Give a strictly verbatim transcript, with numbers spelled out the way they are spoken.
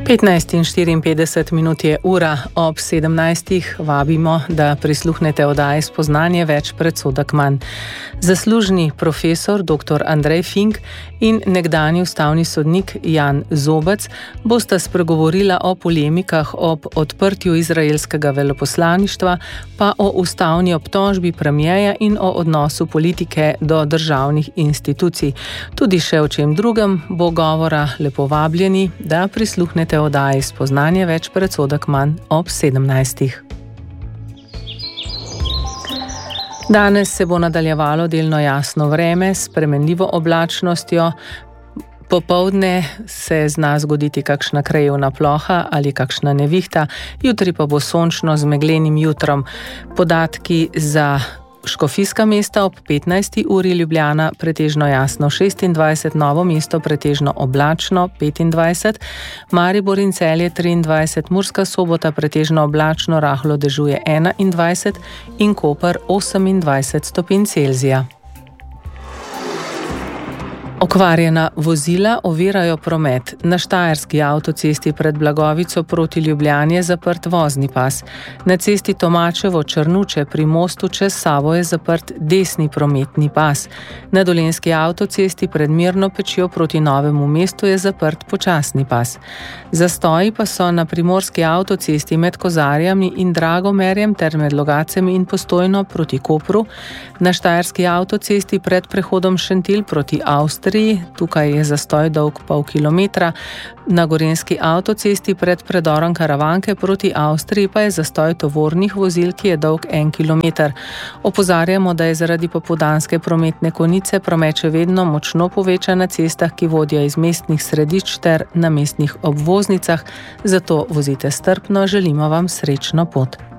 petnajst in štiriinpetdeset minut je ura, ob sedemnajstih vabimo, da prisluhnete oddaji Spoznanje več, predsodek manj. Zaslužni profesor doktor Andrej Fink in nekdanji ustavni sodnik Jan Zobec bosta spregovorila o polemikah ob odprtju izraelskega veleposlaništva, pa o ustavni obtožbi premierja in o odnosu politike do državnih institucij. Tudi še o čem drugem bo govora, lepo vabljeni, da prisluhnete oddaji Spoznanje več, predsodek manj ob sedemnajstih. Danes se bo nadaljevalo delno jasno vreme s spremenljivo oblačnostjo. Popoldne se zna zgoditi kakšna krajevna ploha ali kakšna nevihta, jutri pa bo sončno z meglenim jutrom. Podatki za Škofijska mesta ob petnajsti uri, Ljubljana pretežno jasno šestindvajset, Novo mesto pretežno oblačno petindvajset, Maribor in Celje triindvajset, Murska Sobota pretežno oblačno, rahlo dežuje enaindvajset in Koper osemindvajset stopinj Celzija. Okvarjena vozila ovirajo promet. Na štajerski avtocesti pred Blagovico proti Ljubljani je zaprt vozni pas. Na cesti Tomačevo-Črnuče pri mostu čez Savo je zaprt desni prometni pas. Na dolenjski avtocesti pred Mirno Pečjo proti Novemu mestu je zaprt počasni pas. Zastoji pa so na primorski avtocesti med Kozarjami in Dragomerjem ter med Logacemi in Postojno proti Kopru. Na štajerski avtocesti pred prehodom Šentilj proti Avstriji, tukaj je zastoj dolg pol kilometra. Na gorenjski avtocesti pred predorom Karavanke proti Avstriji pa je zastoj tovornih vozil, ki je dolg en kilometer. Opozarjamo, da je zaradi popoldanske prometne konice promet še vedno močno povečan na cestah, ki vodijo iz mestnih središč ter na mestnih obvoznicah, zato vozite strpno, želimo vam srečno pot.